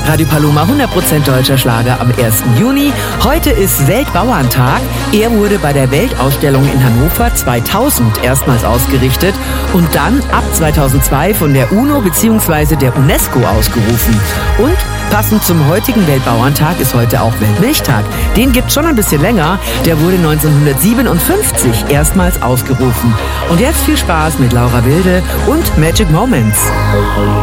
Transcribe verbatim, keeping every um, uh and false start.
Radio Paloma, hundert Prozent deutscher Schlager am ersten Juni. Heute ist Weltbauerntag. Er wurde bei der Weltausstellung in Hannover zweitausend erstmals ausgerichtet und dann ab zweitausendzwei von der UNO bzw. der UNESCO ausgerufen. Und passend zum heutigen Weltbauerntag ist heute auch Weltmilchtag. Den gibt's schon ein bisschen länger. Der wurde neunzehnhundertsiebenundfünfzig erstmals ausgerufen. Und jetzt viel Spaß mit Laura Wilde und Magic Moments.